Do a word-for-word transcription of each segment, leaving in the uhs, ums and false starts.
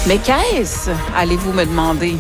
Mais qu'est-ce, allez-vous me demander?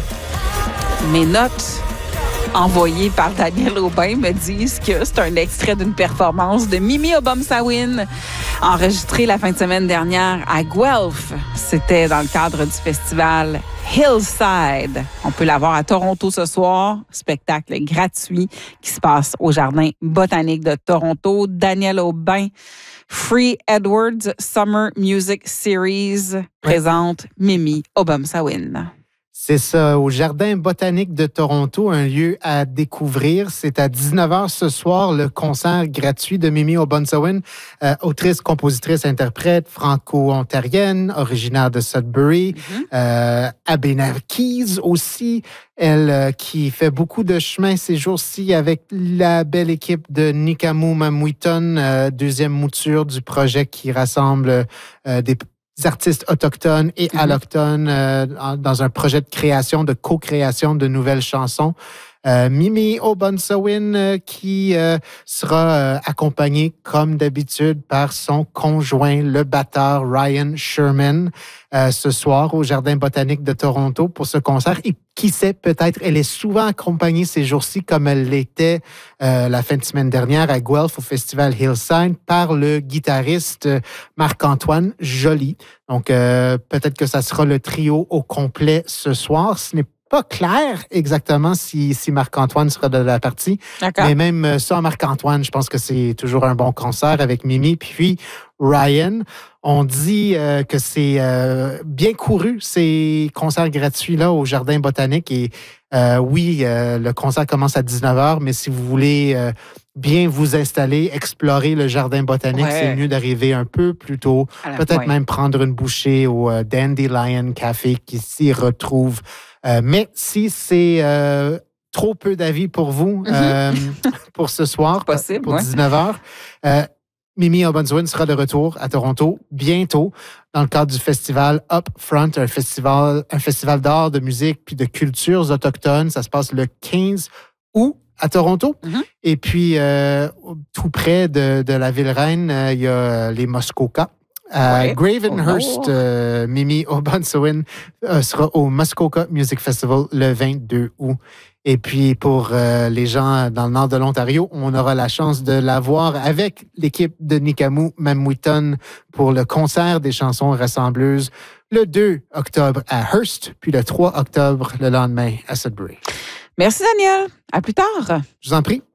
Mes notes envoyées par Daniel Aubin me disent que c'est un extrait d'une performance de Mimi Obomsawin, enregistrée la fin de semaine dernière à Guelph. C'était dans le cadre du festival Hillside. On peut la voir à Toronto ce soir. Spectacle gratuit qui se passe au Jardin botanique de Toronto. Daniel Aubin, Free Edwards Summer Music Series présente Mimi Obomsawin. C'est ça, au Jardin botanique de Toronto, un lieu à découvrir. C'est à dix-neuf heures ce soir, le concert gratuit de Mimi Obomsawin, euh, autrice, compositrice, interprète franco-ontarienne, originaire de Sudbury, mm-hmm. euh, Abenakis aussi. Elle euh, qui fait beaucoup de chemin ces jours-ci avec la belle équipe de Nikamu Mamwiton, euh, deuxième mouture du projet qui rassemble euh, des artistes autochtones et mm-hmm. allochtones euh, dans un projet de création, de co-création de nouvelles chansons. Euh, Mimi Obomsawin euh, qui euh, sera euh, accompagnée comme d'habitude par son conjoint, le batteur Ryan Sherman, euh, ce soir au Jardin botanique de Toronto pour ce concert. Et qui sait, peut-être, elle est souvent accompagnée ces jours-ci comme elle l'était euh, la fin de semaine dernière à Guelph au festival Hillside par le guitariste Marc-Antoine Joly. Donc, euh, peut-être que ça sera le trio au complet ce soir. Ce n'est pas clair exactement si, si Marc-Antoine sera de la partie. D'accord. Mais même sans Marc-Antoine, je pense que c'est toujours un bon concert avec Mimi. Puis Ryan, on dit euh, que c'est euh, bien couru, ces concerts gratuits-là au Jardin botanique. Et euh, oui, euh, le concert commence à dix-neuf heures, mais si vous voulez euh, bien vous installer, explorer le Jardin botanique, ouais. c'est mieux d'arriver un peu plus tôt. Peut-être ouais. même prendre une bouchée au euh, Dandelion Café qui s'y retrouve. Euh, mais si c'est euh, trop peu d'avis pour vous, mm-hmm. euh, pour ce soir, Possible, pour ouais. dix-neuf heures, euh, Mimi Obomsawin sera de retour à Toronto bientôt dans le cadre du festival Upfront, un festival, un festival d'art, de musique puis de cultures autochtones. Ça se passe le quinze août à Toronto. Mm-hmm. Et puis, euh, tout près de, de la ville reine, euh, il y a les Muskoka. À ouais. Gravenhurst, oh. euh, Mimi Obomsawin euh, sera au Muskoka Music Festival le vingt-deux août. Et puis, pour euh, les gens dans le nord de l'Ontario, on aura la chance de la voir avec l'équipe de Nikamu Mamwiton pour le concert des chansons rassembleuses le deux octobre à Hearst, puis le trois octobre, le lendemain, à Sudbury. Merci, Daniel. À plus tard. Je vous en prie.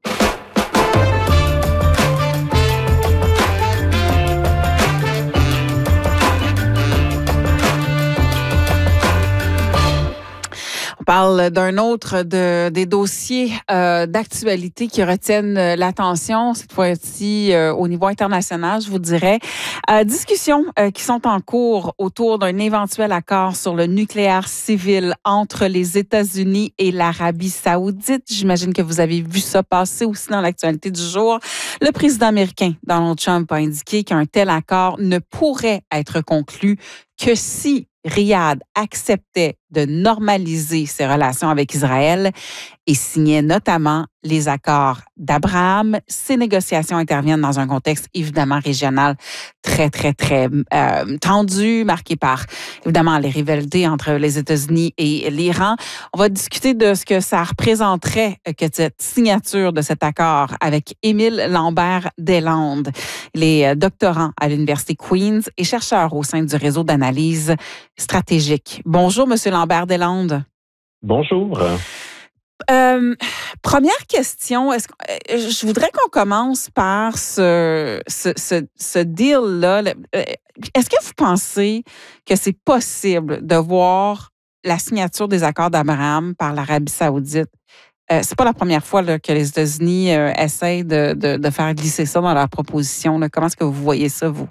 On parle d'un autre de, des dossiers euh, d'actualité qui retiennent l'attention, cette fois-ci euh, au niveau international, je vous dirais. Euh, discussions euh, qui sont en cours autour d'un éventuel accord sur le nucléaire civil entre les États-Unis et l'Arabie saoudite. J'imagine que vous avez vu ça passer aussi dans l'actualité du jour. Le président américain Donald Trump a indiqué qu'un tel accord ne pourrait être conclu que si Riyad acceptait de normaliser ses relations avec Israël et signait notamment les accords d'Abraham. Ces négociations interviennent dans un contexte évidemment régional très, très, très euh, tendu, marqué par évidemment les rivalités entre les États-Unis et l'Iran. On va discuter de ce que ça représenterait que cette signature de cet accord avec Émile Lambert-Deslandes. Il est doctorant à l'Université Queen's et chercheur au sein du réseau d'analyse stratégique. Bonjour, Monsieur Lambert-Deslandes. Bonjour. Euh, première question, est-ce que, je voudrais qu'on commence par ce, ce, ce, ce deal-là. Est-ce que vous pensez que c'est possible de voir la signature des accords d'Abraham par l'Arabie saoudite? Euh, c'est pas la première fois là, que les États-Unis euh, essayent de, de, de faire glisser ça dans leur proposition. Là. Comment est-ce que vous voyez ça, vous?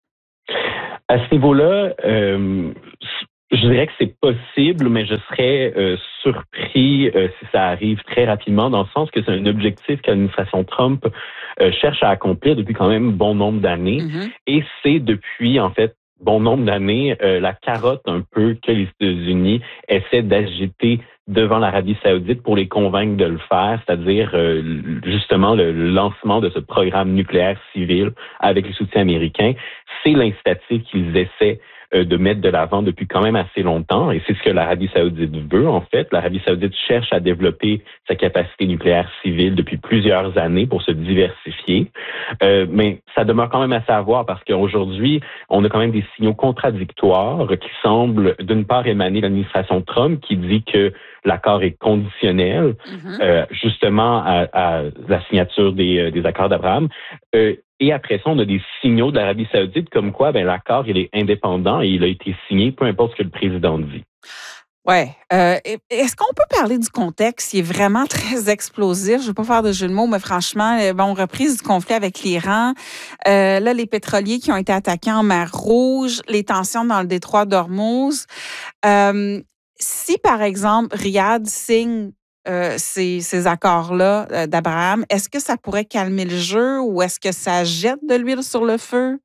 À ce niveau-là, euh, je dirais que c'est possible, mais je serais euh, surpris euh, si ça arrive très rapidement, dans le sens que c'est un objectif que l'administration Trump euh, cherche à accomplir depuis quand même bon nombre d'années. Mm-hmm. Et c'est depuis, en fait, bon nombre d'années, euh, la carotte un peu que les États-Unis essaient d'agiter devant l'Arabie saoudite pour les convaincre de le faire, c'est-à-dire euh, justement le lancement de ce programme nucléaire civil avec le soutien américain. C'est l'incitatif qu'ils essaient euh, de mettre de l'avant depuis quand même assez longtemps. Et c'est ce que l'Arabie saoudite veut, en fait. L'Arabie saoudite cherche à développer sa capacité nucléaire civile depuis plusieurs années pour se diversifier. Euh, mais ça demeure quand même assez à voir parce qu'aujourd'hui, on a quand même des signaux contradictoires qui semblent, d'une part, émaner de l'administration Trump qui dit que l'accord est conditionnel, mm-hmm. euh, justement à, à la signature des, des accords d'Abraham. Euh, et après ça, on a des signaux de l'Arabie saoudite comme quoi ben, l'accord il est indépendant et il a été signé, peu importe ce que le président dit. Oui. Euh, est-ce qu'on peut parler du contexte qui est vraiment très explosif? Je ne veux pas faire de jeu de mots, mais franchement, bon, reprise du conflit avec l'Iran. Euh, là, les pétroliers qui ont été attaqués en mer Rouge, les tensions dans le détroit d'Ormuz. Euh, si, par exemple, Riyad signe euh, ces, ces accords-là euh, d'Abraham, est-ce que ça pourrait calmer le jeu ou est-ce que ça jette de l'huile sur le feu?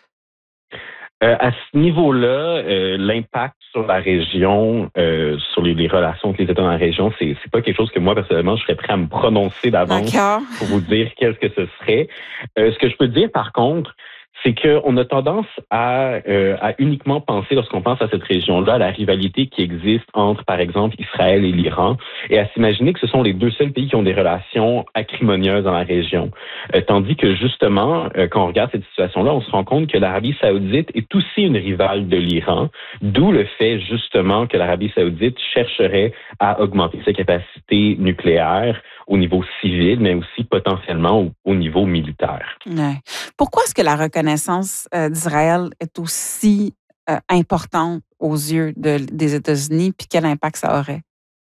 Euh, à ce niveau-là, euh, l'impact sur la région, euh, sur les, les relations entre les États dans la région, c'est, c'est pas quelque chose que moi, personnellement, je serais prêt à me prononcer d'avance D'accord. pour vous dire qu'est-ce que ce serait. Euh, ce que je peux dire, par contre, c'est qu'on a tendance à, euh, à uniquement penser, lorsqu'on pense à cette région-là, à la rivalité qui existe entre, par exemple, Israël et l'Iran, et à s'imaginer que ce sont les deux seuls pays qui ont des relations acrimonieuses dans la région. Euh, tandis que, justement, euh, quand on regarde cette situation-là, on se rend compte que l'Arabie saoudite est aussi une rivale de l'Iran, d'où le fait, justement, que l'Arabie saoudite chercherait à augmenter ses capacités nucléaires au niveau civil, mais aussi potentiellement au, au niveau militaire. Ouais. Pourquoi est-ce que la reconnaissance euh, d'Israël est aussi euh, importante aux yeux de, des États-Unis, puis quel impact ça aurait?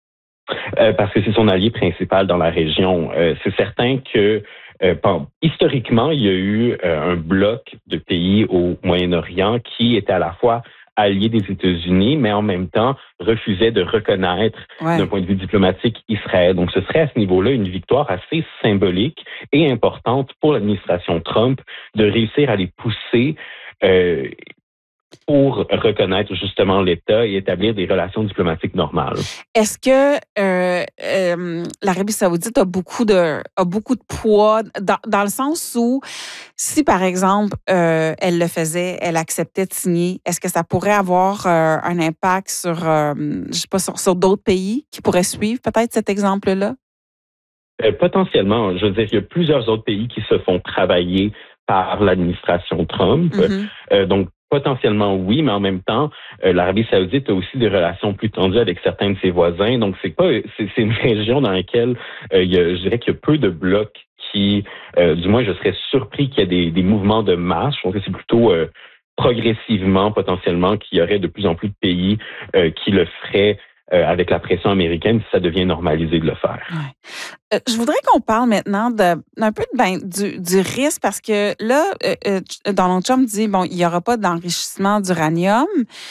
Euh, parce que c'est son allié principal dans la région. Euh, c'est certain que euh, bon, historiquement, il y a eu euh, un bloc de pays au Moyen-Orient qui était à la fois allié des États-Unis, mais en même temps refusait de reconnaître ouais. d'un point de vue diplomatique Israël. Donc, ce serait à ce niveau-là une victoire assez symbolique et importante pour l'administration Trump de réussir à les pousser euh, pour reconnaître justement l'État et établir des relations diplomatiques normales. Est-ce que euh, euh, l'Arabie saoudite a beaucoup de, a beaucoup de poids dans, dans le sens où, si par exemple, euh, elle le faisait, elle acceptait de signer, est-ce que ça pourrait avoir euh, un impact sur, euh, je sais pas, sur, sur d'autres pays qui pourraient suivre peut-être cet exemple-là? Euh, potentiellement. Je veux dire, il y a plusieurs autres pays qui se font travailler par l'administration Trump. Mm-hmm. Euh, donc, potentiellement oui, mais en même temps, euh, l'Arabie saoudite a aussi des relations plus tendues avec certains de ses voisins. Donc, c'est pas, c'est, c'est une région dans laquelle euh, il y a, je dirais qu'il y a peu de blocs qui, euh, du moins, je serais surpris qu'il y ait des, des mouvements de masse. Je pense que c'est plutôt euh, progressivement, potentiellement, qu'il y aurait de plus en plus de pays euh, qui le feraient euh, avec la pression américaine si ça devient normalisé de le faire. Ouais. Euh, je voudrais qu'on parle maintenant de, un peu de, ben, du, du risque parce que là, euh, Donald Trump dit, bon, il n'y aura pas d'enrichissement d'uranium.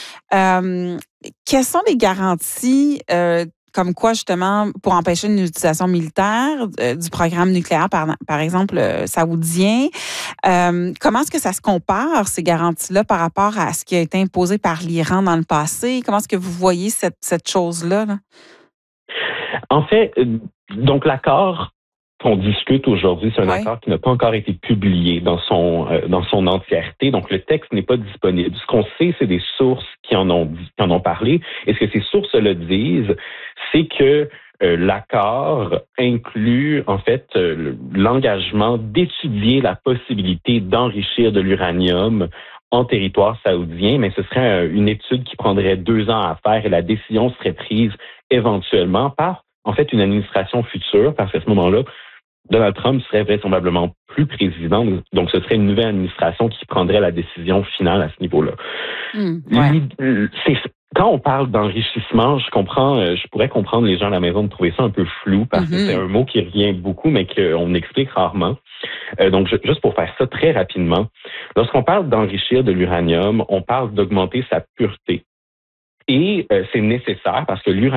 Euh, quelles sont les garanties euh, comme quoi, justement, pour empêcher une utilisation militaire euh, du programme nucléaire, par, par exemple, euh, saoudien? Euh, comment est-ce que ça se compare, ces garanties-là, par rapport à ce qui a été imposé par l'Iran dans le passé? Comment est-ce que vous voyez cette, cette chose-là, là? En fait, donc l'accord qu'on discute aujourd'hui, c'est un oui. accord qui n'a pas encore été publié dans son euh, dans son entièreté. Donc le texte n'est pas disponible. Ce qu'on sait, c'est des sources qui en ont qui en ont parlé. Et ce que ces sources le disent, c'est que euh, l'accord inclut en fait euh, l'engagement d'étudier la possibilité d'enrichir de l'uranium en territoire saoudien, mais ce serait une étude qui prendrait deux ans à faire et la décision serait prise éventuellement par, en fait, une administration future, parce qu'à ce moment-là, Donald Trump serait vraisemblablement plus président, donc ce serait une nouvelle administration qui prendrait la décision finale à ce niveau-là. Mmh, ouais. C'est, quand on parle d'enrichissement, je comprends, je pourrais comprendre les gens à la maison de trouver ça un peu flou, parce mmh. que c'est un mot qui revient beaucoup, mais qu'on explique rarement. Euh, donc, je, juste pour faire ça très rapidement, lorsqu'on parle d'enrichir de l'uranium, on parle d'augmenter sa pureté. Et euh, c'est nécessaire parce que l'uranium